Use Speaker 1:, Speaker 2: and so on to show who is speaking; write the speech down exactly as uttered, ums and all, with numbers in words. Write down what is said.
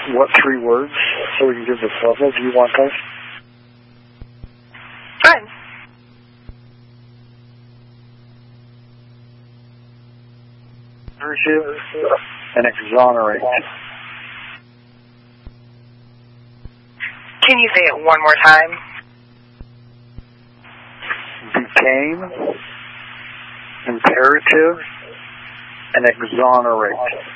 Speaker 1: What three words so we can give the puzzle? Do you want those?
Speaker 2: Fine.
Speaker 1: Imperative and exonerate.
Speaker 2: Can you say it one more time?
Speaker 1: Became, imperative, and exonerate.